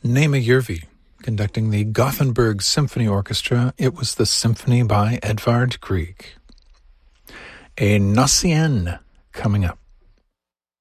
Nema Järvi conducting the Gothenburg Symphony Orchestra. It was the Symphony by Edvard Grieg. A Gnossienne coming up.